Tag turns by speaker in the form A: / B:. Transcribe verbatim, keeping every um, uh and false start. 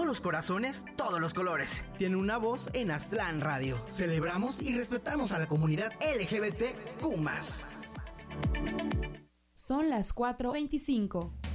A: los corazones, todos los colores. Tiene una voz en Aztlán Radio. Celebramos y respetamos a la comunidad L G B T Q más.
B: Son las cuatro veinticinco.